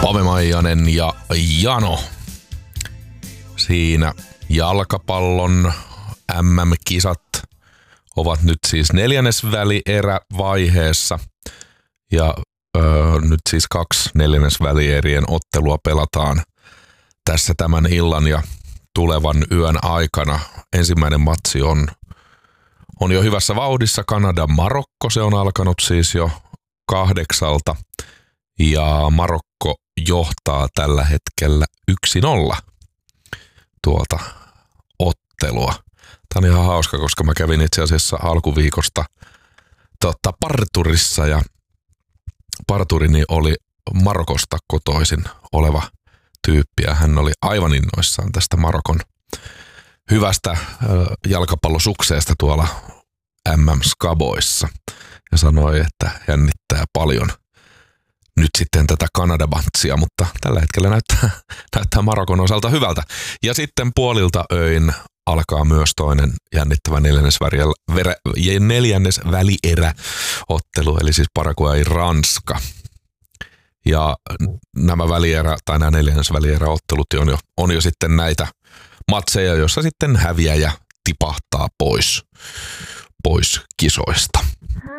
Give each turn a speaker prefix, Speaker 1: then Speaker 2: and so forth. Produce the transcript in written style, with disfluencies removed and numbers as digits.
Speaker 1: Pave Maijanen ja Jano. Siinä jalkapallon MM-kisat ovat nyt siis neljännesvälierävaiheessa ja nyt siis 2 neljännesvälierien ottelua pelataan tässä tämän illan ja tulevan yön aikana. Ensimmäinen matsi on jo hyvässä vauhdissa. Kanada-Marokko, se on alkanut siis jo 8 ja Marokko johtaa tällä hetkellä 1-0 tuota ottelua. Tämä on ihan hauska, koska mä kävin itse asiassa alkuviikosta parturissa ja parturini oli Marokosta kotoisin oleva tyyppi ja hän oli aivan innoissaan tästä Marokon hyvästä jalkapallosukseesta tuolla MM-skaboissa ja sanoi, että jännittää paljon nyt sitten tätä Kanada-matsia, mutta tällä hetkellä näyttää Marokon osalta hyvältä. Ja sitten puolilta öin alkaa myös toinen jännittävä neljännesvälieräottelu, eli siis Paraguay-Ranska. Ja nämä neljännesvälieräottelut on jo sitten näitä matseja, joissa sitten häviäjä tipahtaa pois kisoista.